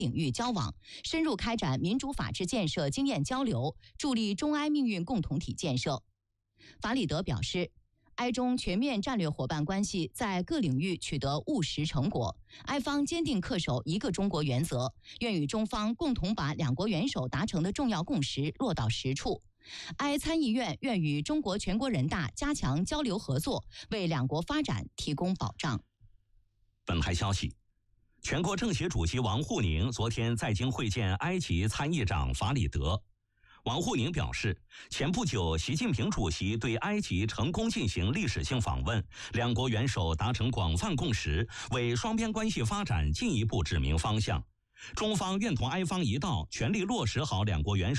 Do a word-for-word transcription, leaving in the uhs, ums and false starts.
领域交往，深入开展民主法治建设经验交流，助力中埃命运共同体建设。法里德表示，埃中全面战略伙伴关系在各领域取得务实成果，埃方坚定恪守一个中国原则，愿与中方共同把两国元首达成的重要共识落到实处。埃参议院愿与中国全国人大加强交流合作，为两国发展提供保障。 本台消息，全国政协主席王沪宁昨天在京会见埃及参议长法里德。王沪宁表示，前不久习近平主席对埃及成功进行历史性访问，两国元首达成广泛共识，为双边关系发展进一步指明方向。中方愿同埃方一道，全力落实好两国元首